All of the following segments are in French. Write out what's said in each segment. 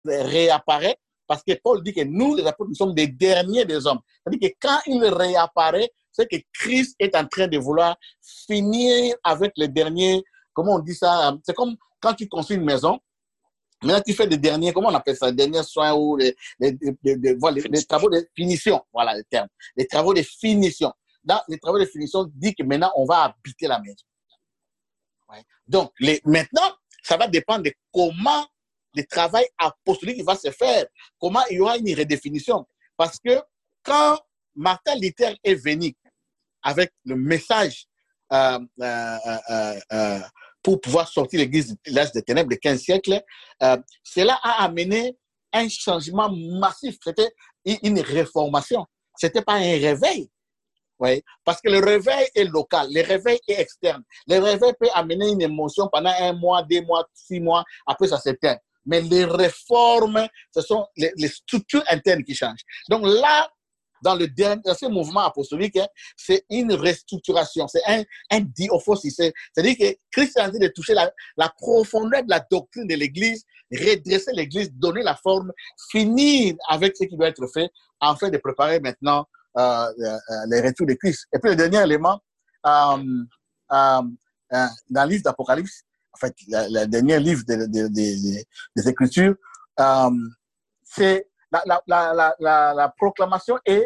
réapparaît, parce que Paul dit que nous, les apôtres, nous sommes des derniers des hommes. C'est-à-dire que quand il réapparaît, c'est que Christ est en train de vouloir finir avec les derniers, comment on dit ça? C'est comme quand tu construis une maison, maintenant tu fais des derniers, comment on appelle ça? Les derniers soins ou les travaux de finition, voilà le terme. Les travaux de finition. Dans les travaux de finition, dit que maintenant on va habiter la maison. Ouais. Donc, maintenant, ça va dépendre de comment le travail apostolique va se faire, comment il y aura une redéfinition. Parce que quand Martin Luther est venu avec le message pour pouvoir sortir l'Église de l'âge des ténèbres du 15e siècle, cela a amené un changement massif. C'était une réformation. Ce n'était pas un réveil. Oui, parce que le réveil est local, le réveil est externe. Le réveil peut amener une émotion pendant 1 mois, 2 mois, 6 mois, après ça s'éteint. Mais les réformes, ce sont les structures internes qui changent. Donc là, dans ce mouvement apostolique, c'est une restructuration, c'est un diophosis. C'est-à-dire que Christ est en train de toucher la profondeur de la doctrine de l'Église, redresser l'Église, donner la forme, finir avec ce qui doit être fait, afin de préparer maintenant les retours de Christ. Et puis le dernier élément, dans le livre d'Apocalypse, en fait, le dernier livre des Écritures, c'est la proclamation est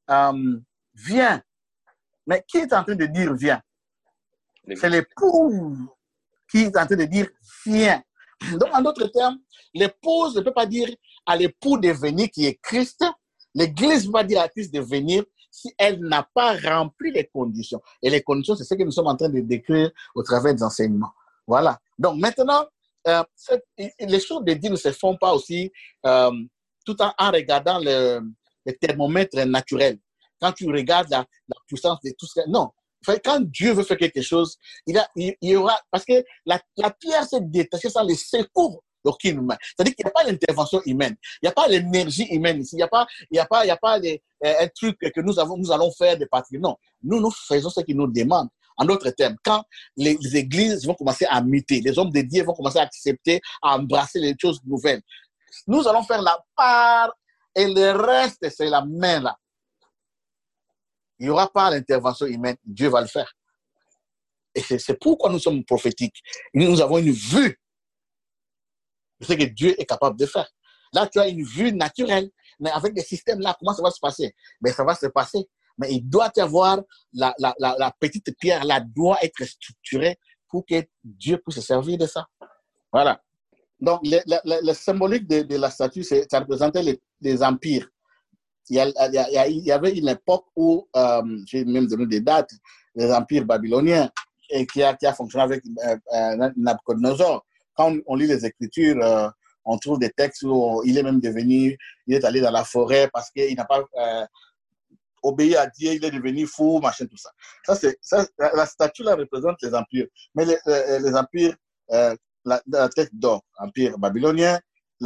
viens. Mais qui est en train de dire viens? C'est l'époux qui est en train de dire viens. Donc, en d'autres termes, l'épouse ne peut pas dire à l'époux de venir qui est Christ. L'Église va dire à Christ de venir si elle n'a pas rempli les conditions. Et les conditions, c'est ce que nous sommes en train de décrire au travers des enseignements. Voilà. Donc maintenant, les choses de Dieu ne se font pas aussi tout en regardant le thermomètre naturel. Quand tu regardes la puissance de tout ça, non. Quand Dieu veut faire quelque chose, il y aura, parce que la pierre s'est détachée sans le secours d'aucune humain. C'est-à-dire qu'il n'y a pas l'intervention humaine. Il n'y a pas l'énergie humaine ici. Il n'y a pas un truc que nous allons faire de partir. Non. Nous faisons ce qu'il nous demande. En d'autres termes, quand les églises vont commencer à muter, les hommes de Dieu vont commencer à accepter, à embrasser les choses nouvelles, nous allons faire la part et le reste, c'est la main là. Il n'y aura pas l'intervention humaine. Dieu va le faire. Et c'est pourquoi nous sommes prophétiques. Nous avons une vue de ce que Dieu est capable de faire. Là, tu as une vue naturelle. Mais avec les systèmes là, comment ça va se passer? Mais ça va se passer. Mais il doit y avoir la petite pierre là, doit être structurée pour que Dieu puisse se servir de ça. Voilà. Donc, le symbolique de la statue, ça représentait les empires. Il y avait une époque où, j'ai même donné des dates, les empires babyloniens, et qui a fonctionné avec Nabucodonosor. Quand on lit les Écritures, on trouve des textes où il est allé dans la forêt parce qu'il n'a pas obéi à Dieu, il est devenu fou, machin, tout ça. La statue là représente les empires. Mais les empires, la tête d'or, empire babylonien,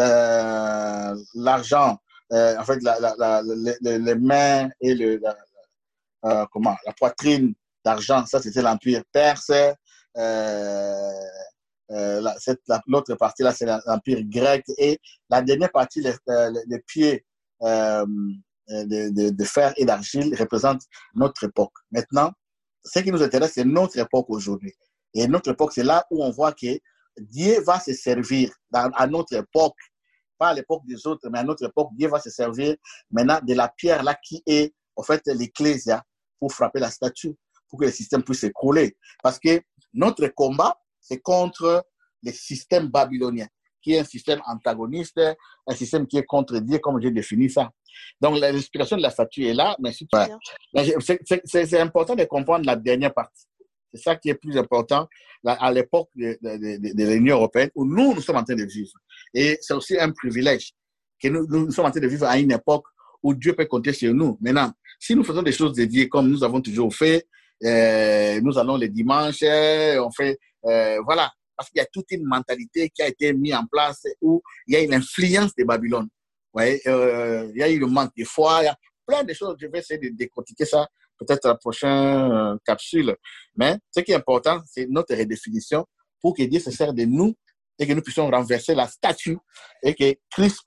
l'argent, en fait, les mains et la poitrine d'argent, ça c'était l'empire perse. L'autre partie là, c'est l'empire grec. Et la dernière partie, les pieds de fer et d'argile représentent notre époque. Maintenant, ce qui nous intéresse, c'est notre époque aujourd'hui. Et notre époque, c'est là où on voit que Dieu va se servir à notre époque, pas à l'époque des autres, mais à notre époque, Dieu va se servir maintenant de la pierre là qui est, en fait, l'ecclésia pour frapper la statue, pour que le système puisse s'écrouler. Parce que notre combat, c'est contre le système babylonien, qui est un système antagoniste, un système qui est contre Dieu, comme j'ai défini ça. Donc, l'inspiration de la statue est là, mais c'est important de comprendre la dernière partie. C'est ça qui est plus important à l'époque de l'Union européenne où nous sommes en train de vivre. Et c'est aussi un privilège que nous sommes en train de vivre à une époque où Dieu peut compter sur nous. Maintenant, si nous faisons des choses de Dieu comme nous avons toujours fait, nous allons les dimanches, on fait, voilà, parce qu'il y a toute une mentalité qui a été mise en place où il y a une influence de Babylone. Ouais, il y a eu le manque de foi, il y a plein de choses. Je vais essayer de décortiquer ça peut-être à la prochaine capsule. Mais ce qui est important, c'est notre redéfinition pour que Dieu se serve de nous et que nous puissions renverser la statue et que Christ